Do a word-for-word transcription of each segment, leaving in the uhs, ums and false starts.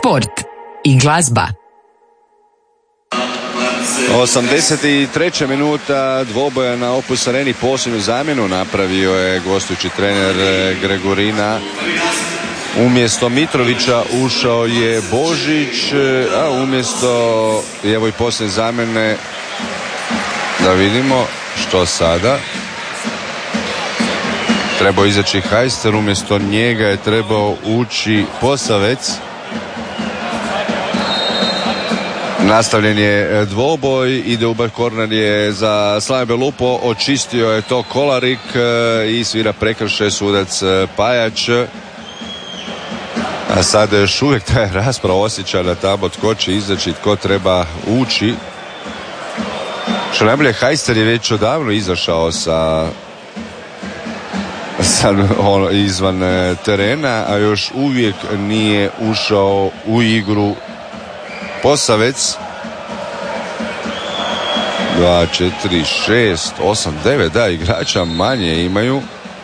sport i glazba. osamdeset treća minuta dvoboja na Opus Areni. Posljednju zamjenu napravio je gostujući trener Gregorina. Umjesto Mitrovića ušao je Božić, a umjesto, evo i posljednje zamjene, da vidimo što sada. Trebao izaći Hajster, umjesto njega je trebao ući Posavec. Nastavljen je dvoboj, ide u back corner je za Slaven Belupo, očistio je to Kolarik i svira prekršaj sudac Pajač. A sada još uvijek taj rasprava osjećana tamo tko će izaći, tko treba ući. Što najbolje, Hajster je već odavno izašao sa, sa ono, izvan terena, a još uvijek nije ušao u igru Posavec. dva, četiri, šest, osam, devet, da, igrača manje imaju.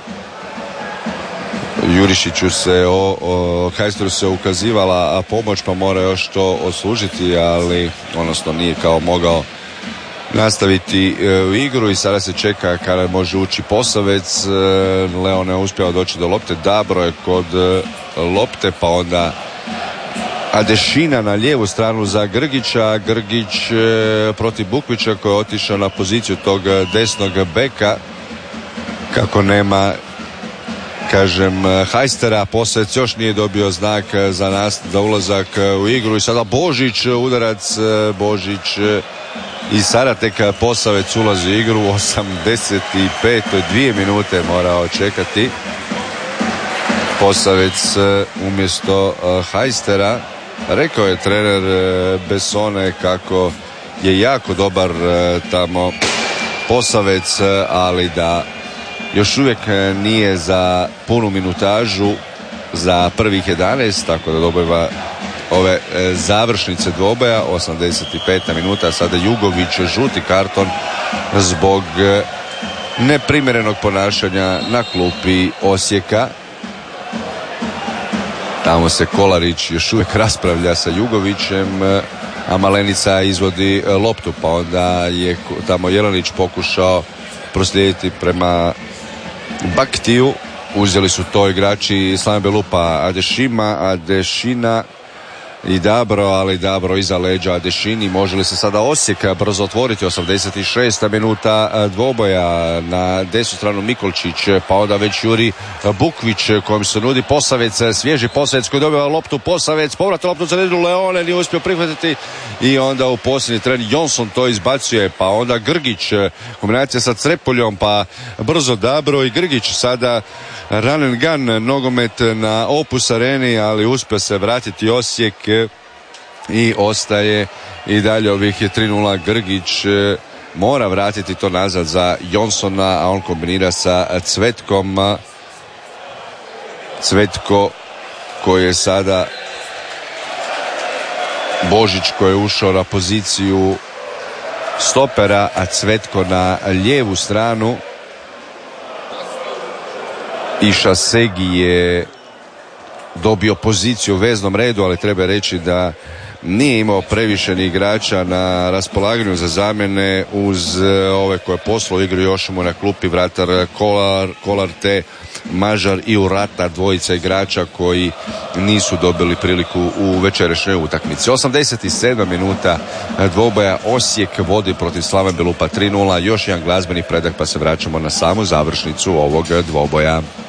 Jurišiću se o, o Hajsteru se ukazivala a pomoć, pa mora još to odslužiti, ali odnosno nije kao mogao nastaviti e, u igru i sada se čeka kada može ući Posavec. e, Leon je uspio doći do lopte, Dabro je kod e, lopte, pa onda Adešina na lijevu stranu za Grgića. Grgić e, protiv Bukvića koji je otišao na poziciju tog desnog beka. Kako nema, kažem, Hajstera, Posavec još nije dobio znak za nas za ulazak u igru i sada Božić, udarac Božić i sada tek Posavec ulazi u igru u osamdeset pet, dvije minute morao čekati Posavec umjesto Hajstera. Rekao je trener Besone kako je jako dobar tamo Posavec, ali da još uvijek nije za punu minutažu za prvih jedanaest, tako da dobiva ove završnice dvoboja. Osamdeset peta minuta, sada Jugović, žuti karton zbog neprimjerenog ponašanja na klupi Osijeka. Tamo se Kolarić još uvijek raspravlja sa Jugovićem, a Malenica izvodi loptu, pa onda je tamo Jelenić pokušao proslijediti prema Baktiju. Uzeli su to igrači Slaven Belupa, Adešima, Adešina i Dabro, ali Dabro iza leđa Adešini. Može li se sada Osijek brzo otvoriti? osamdeset šesta minuta dvoboja, na desnu stranu Mikolčić, pa onda već Juri Bukvić kojem se nudi Posavec, svježi Posavec koji dobiva loptu, Posavec povrat loptu za leđu, Leone nije uspio prihvatiti i onda u posljednji tren Jonsson to izbacuje, pa onda Grgić, kombinacija sa Crepoljom, pa brzo Dabro i Grgić. Sada run and gun nogomet na Opus Areni, ali uspio se vratiti Osijek i ostaje i dalje ovih je tri nula. Grgić mora vratiti to nazad za Jonssona, a on kombinira sa Cvetkom. Cvetko koji je sada Božić koji je ušao na poziciju stopera, a Cvetko na lijevu stranu. I Šasegi je dobio poziciju u veznom redu, ali treba reći da nije imao previše ni igrača na raspolaganju za zamjene uz ove koje poslao igru. Još mu na klupi vratar Kolar, Kolar te Mažar i Urata, dvojica igrača koji nisu dobili priliku u večerašnjoj utakmici. osamdeset sedma minuta dvoboja, Osijek vodi protiv Slaven Belupa tri nula. Još jedan glazbeni predah pa se vraćamo na samu završnicu ovog dvoboja.